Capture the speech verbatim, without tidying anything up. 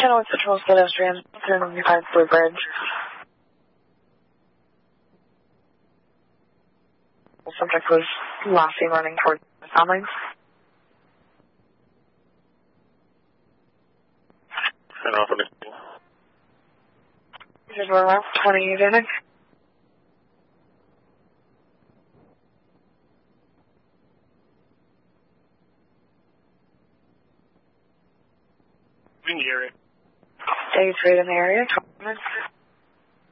ten oh one Central pedestrian, ten ninety-five Blue Bridge. The subject was last seen running towards the sound lanes. ten off on the Here's where we're at, twenty Danik. in the area. Day trade in the area, twenty minutes.